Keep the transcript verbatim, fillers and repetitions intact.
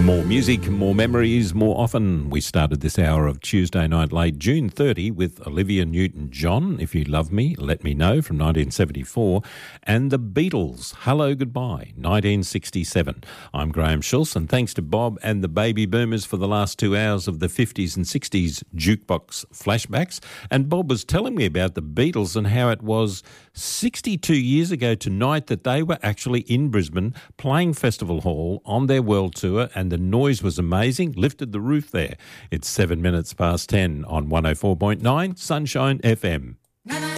More music, more memories, more often. We started this hour of Tuesday Night Late, June thirtieth, with Olivia Newton-John, If You Love Me, Let Me Know, from nineteen seventy-four, and the Beatles, Hello Goodbye, nineteen sixty-seven. I'm Graham Schultz, and thanks to Bob and the Baby Boomers for the last two hours of the fifties and sixties jukebox flashbacks. And Bob was telling me about the Beatles and how it was sixty-two years ago tonight that they were actually in Brisbane playing Festival Hall on their world tour, and the noise was amazing, lifted the roof there. It's seven minutes past ten on one oh four point nine Sunshine F M.